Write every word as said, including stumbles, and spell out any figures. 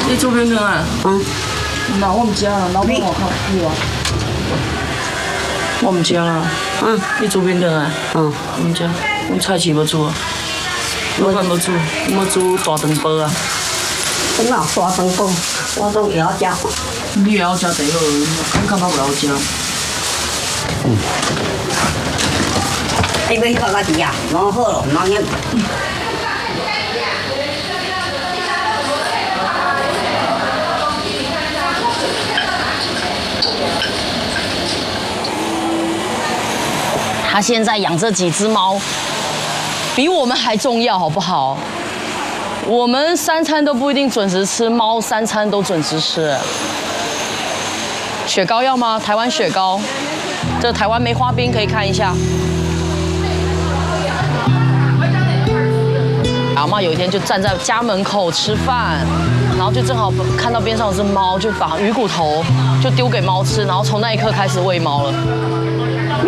你做便当啊？ 嗯。 那我唔食啦，老板我靠，有啊。我唔食啦。 嗯。 你做便当啊？ 嗯。 唔食，我菜市要煮啊。老板要煮，要煮大肠包啊。 真啊，大肠包，我都也要食。 你也要食第二，看看他不要食。 嗯。你要看家己啊，弄好了，弄遐。 他现在养这几只猫，比我们还重要，好不好？我们三餐都不一定准时吃，猫三餐都准时吃。雪糕要吗？台湾雪糕，这台湾梅花冰可以看一下。阿嬤有一天就站在家门口吃饭，然后就正好看到边上有只猫，就把鱼骨头就丢给猫吃，然后从那一刻开始喂猫了。